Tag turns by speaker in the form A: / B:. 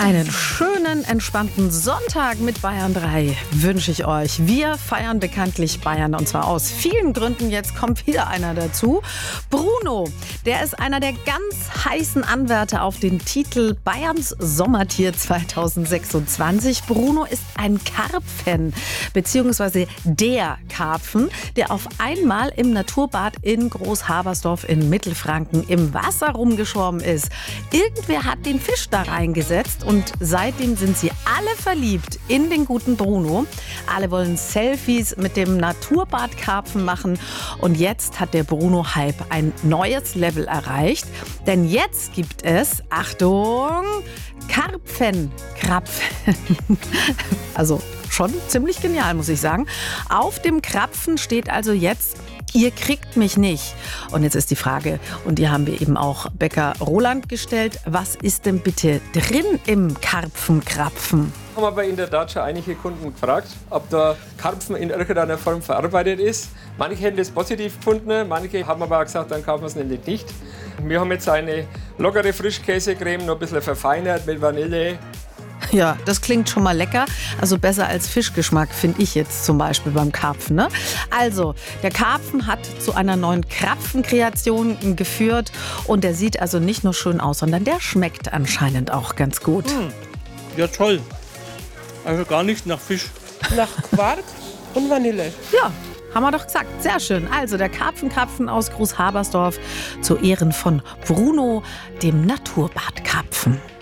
A: Einen schönen, entspannten Sonntag mit Bayern 3 wünsche ich euch. Wir feiern bekanntlich Bayern und zwar aus vielen Gründen. Jetzt kommt wieder einer dazu. Bruno, der ist einer der ganz heißen Anwärter auf den Titel Bayerns Sommertier 2026. Bruno ist ein Karpfen, beziehungsweise der Karpfen, der auf einmal im Naturbad in Großhabersdorf in Mittelfranken im Wasser rumgeschwommen ist. Irgendwer hat den Fisch da reingesetzt und seitdem sind sie alle verliebt in den guten Bruno. Alle wollen Selfies mit dem Naturbadkarpfen machen und jetzt hat der Bruno-Hype ein neues Level erreicht. Denn jetzt gibt es, Achtung, Karpfen. Also schon ziemlich genial, muss ich sagen. Auf dem Krapfen steht also jetzt: Ihr kriegt mich nicht. Und jetzt ist die Frage, und die haben wir eben auch Bäcker Roland gestellt, was ist denn bitte drin im Karpfenkrapfen?
B: Haben aber in der Tat schon einige Kunden gefragt, ob der Karpfen in irgendeiner Form verarbeitet ist. Manche hätten das positiv gefunden, manche haben aber auch gesagt, dann kaufen wir es nämlich nicht. Wir haben jetzt eine lockere Frischkäsecreme, noch ein bisschen verfeinert mit Vanille.
A: Ja, das klingt schon mal lecker. Also besser als Fischgeschmack, finde ich jetzt zum Beispiel beim Karpfen. Ne? Also, der Karpfen hat zu einer neuen Krapfenkreation geführt. Und der sieht also nicht nur schön aus, sondern der schmeckt anscheinend auch ganz gut.
C: Ja, toll. Also gar nicht nach Fisch.
D: Nach Quark und Vanille.
A: Ja, haben wir doch gesagt. Sehr schön. Also der Karpfenkrapfen aus Großhabersdorf zu Ehren von Bruno, dem Naturbadkarpfen.